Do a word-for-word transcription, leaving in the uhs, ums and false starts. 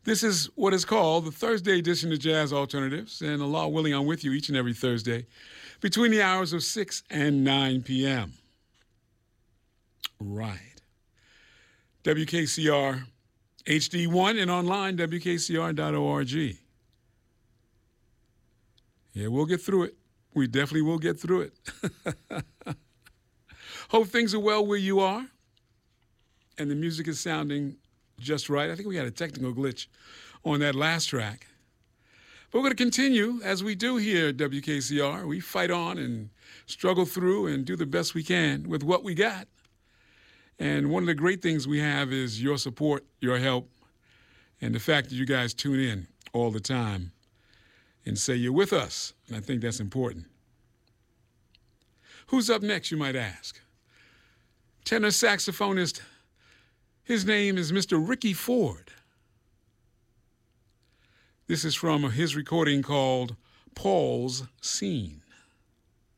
This is what is called the Thursday edition of Jazz Alternatives, and Allah willing, I'm with you each and every Thursday between the hours of six and nine p.m. Right. W K C R H D one and online, W K C R dot org. Yeah, we'll get through it. We definitely will get through it. Hope things are well where you are and the music is sounding just right. I think we had a technical glitch on that last track. But we're going to continue, as we do here at W K C R. We fight on and struggle through and do the best we can with what we got. And one of the great things we have is your support, your help, and the fact that you guys tune in all the time and say you're with us. And I think that's important. Who's up next, you might ask? Tenor saxophonist. His name is Mister Ricky Ford. This is from his recording called Paul's Scene.